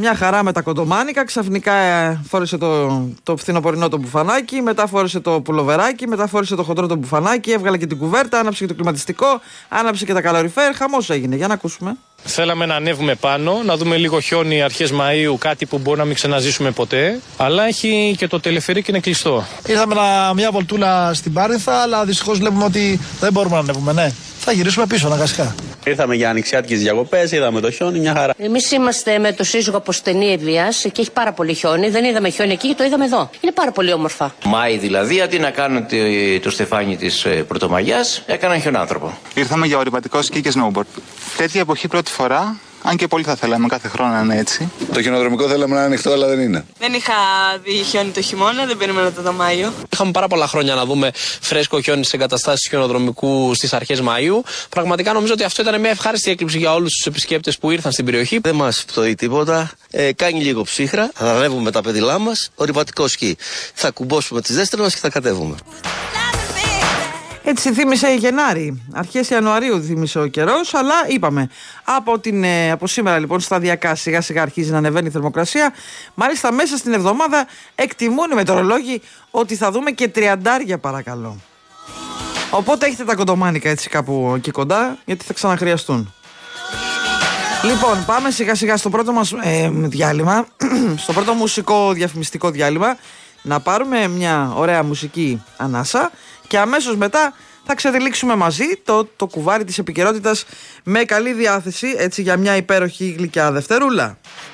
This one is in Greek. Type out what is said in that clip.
Μια χαρά με τα κοντομάνικα. Ξαφνικά φόρεσε το φθινοπορεινό το μπουφανάκι. Μετά φόρεσε το πουλοβεράκι. Μετά φόρεσε το χοντρό το μπουφανάκι. Έβγαλε και την κουβέρτα. Άναψε και το κλιματιστικό. Άναψε και τα καλοριφέρ. Χαμός έγινε. Για να ακούσουμε. Θέλαμε να ανέβουμε πάνω, να δούμε λίγο χιόνι αρχές Μαΐου, κάτι που μπορεί να μην ξαναζήσουμε ποτέ. Αλλά έχει και το τελεφερίκι είναι κλειστό. Ήρθαμε μια βολτούλα στην Πάρινθα, αλλά δυστυχώς βλέπουμε ότι δεν μπορούμε να ανέβουμε, ναι. Θα γυρίσουμε πίσω αναγκαστικά. Ήρθαμε για ανοιξιάτικες διακοπές, είδαμε το χιόνι, μια χαρά. Εμείς είμαστε με το σύζυγο από στενή Ευβοίας και έχει πάρα πολύ χιόνι. Δεν είδαμε χιόνι εκεί, το είδαμε εδώ. Είναι πάρα πολύ όμορφα. Μάη δηλαδή, αντί να κάνουν το στεφάνι της Πρωτομαγιάς, έκαναν χιονάνθρωπο. Ήρθαμε για ορειβατικό σκι και snowboard. Τέτοια εποχή πρώτη φορά. Αν και πολύ θα θέλαμε κάθε χρόνο να είναι έτσι. Το χιονοδρομικό θέλαμε να είναι ανοιχτό, αλλά δεν είναι. Δεν είχα δει χιόνι το χειμώνα, δεν περίμενα το Μάιο. Είχαμε πάρα πολλά χρόνια να δούμε φρέσκο χιόνι σε εγκαταστάσεις χιονοδρομικού στις αρχές Μαΐου. Πραγματικά νομίζω ότι αυτό ήταν μια ευχάριστη έκπληξη για όλους τους επισκέπτες που ήρθαν στην περιοχή. Δεν μας φτωεί τίποτα. Κάνει λίγο ψύχρα. Θα ανέβουμε τα πεδιλά μας. Ορειβατικό σκι. Θα κουμπώσουμε τις δέστρες μας και θα κατέβουμε. Έτσι θύμισε Γενάρη, αρχές Ιανουαρίου θύμισε ο καιρός, αλλά είπαμε από σήμερα λοιπόν σταδιακά σιγά σιγά αρχίζει να ανεβαίνει η θερμοκρασία. Μάλιστα μέσα στην εβδομάδα εκτιμούν οι μετεωρολόγοι ότι θα δούμε και 30 παρακαλώ. Οπότε έχετε τα κοντομάνικα έτσι κάπου εκεί κοντά, γιατί θα ξαναχρειαστούν. Λοιπόν, πάμε σιγά σιγά στο πρώτο μας διάλειμμα, στο πρώτο μουσικό διαφημιστικό διάλειμμα, να πάρουμε μια ωραία μουσική ανάσα και αμέσως μετά θα ξεδιλήξουμε μαζί το κουβάρι της επικαιρότητας με καλή διάθεση έτσι για μια υπέροχη γλυκιά δευτερούλα.